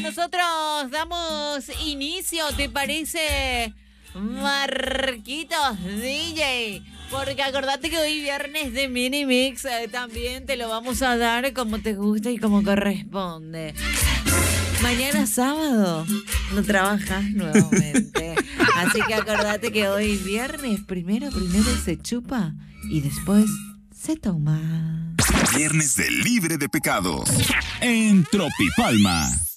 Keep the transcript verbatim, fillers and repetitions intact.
Nosotros damos inicio, ¿te parece, Marquitos D J? Porque acordate que hoy viernes de Mini Mix eh, también te lo vamos a dar como te gusta y como corresponde. Mañana sábado no trabajas nuevamente. Así que acordate que hoy viernes primero, primero se chupa y después se toma. Viernes de Libre de Pecados en Tropipalma.